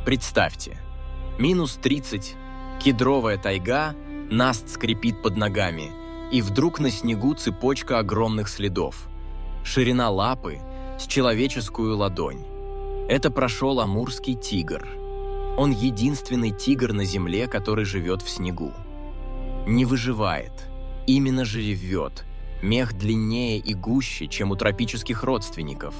Представьте, минус 30, кедровая тайга, наст скрипит под ногами, и вдруг на снегу цепочка огромных следов. Ширина лапы с человеческую ладонь. Это прошел амурский тигр. Он единственный тигр на земле, который живет в снегу. Не выживает, именно же ревет. Мех длиннее и гуще, чем у тропических родственников.